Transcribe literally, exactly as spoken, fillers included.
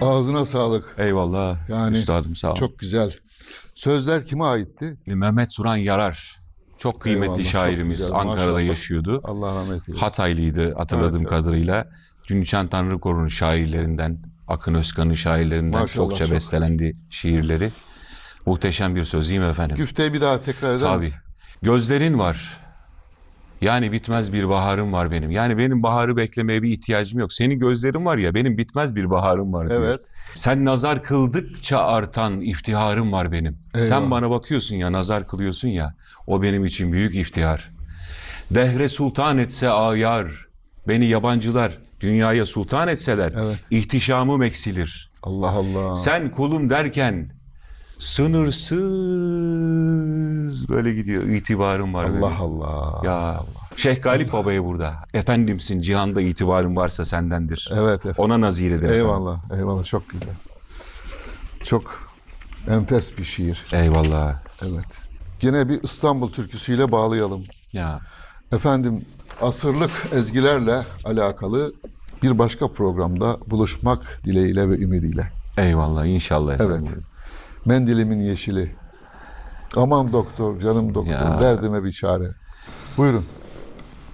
Ağzına sağlık. Eyvallah. Yani Üstadım sağ ol. çok güzel. Sözler kime aitti? Mehmet Suran Yarar. Çok kıymetli Eyvallah, çok şairimiz. güzel, Ankara'da maşallah. yaşıyordu. Allah rahmet eylesin. Hataylıydı hatırladığım Evet, evet. kadarıyla. Cüneyt Tanrıkor'un şairlerinden, Akın Özkan'ın şairlerinden Maşallah, çokça çok. bestelendi şiirleri. Muhteşem bir söz değil mi efendim? Güfteyi bir daha tekrar eder Tabii. misin? Gözlerin var. Yani bitmez bir baharım var benim. Yani benim baharı beklemeye bir ihtiyacım yok. Senin gözlerin var ya, benim bitmez bir baharım var diyor. Evet. Sen nazar kıldıkça artan iftiharım var benim. Eyvallah. Sen bana bakıyorsun ya, nazar kılıyorsun ya. O benim için büyük iftihar. Dehre sultan etse ayar. Beni yabancılar dünyaya sultan etseler. Evet. İhtişamım eksilir. Allah Allah. Sen kulum derken sınırsız böyle gidiyor. İtibarım var benim. Allah Allah. Ya Şeyh Galip Baba'ya burada. Efendimsin, cihanda itibarın varsa sendendir. Evet efendim. Ona nazir eder. Eyvallah. Eyvallah. Çok güzel. Çok enfes bir şiir. Eyvallah. Evet. Yine bir İstanbul türküsüyle bağlayalım. Ya Efendim, asırlık ezgilerle alakalı bir başka programda buluşmak dileğiyle ve ümidiyle. eyvallah inşallah efendim. Evet. Mendilimin yeşili. Aman doktor, canım doktor, Ya. derdime bir çare. Buyurun.